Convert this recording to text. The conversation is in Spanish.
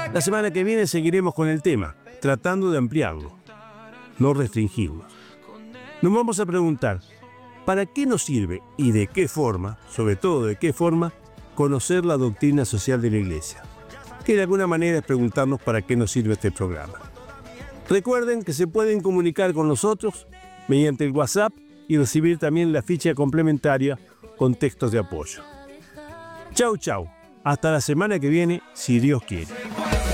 La semana que viene seguiremos con el tema, tratando de ampliarlo, no restringirlo. Nos vamos a preguntar, ¿para qué nos sirve y de qué forma, sobre todo de qué forma, conocer la doctrina social de la Iglesia? Que de alguna manera es preguntarnos para qué nos sirve este programa. Recuerden que se pueden comunicar con nosotros mediante el WhatsApp y recibir también la ficha complementaria con textos de apoyo. Chau, chau. Hasta la semana que viene, si Dios quiere.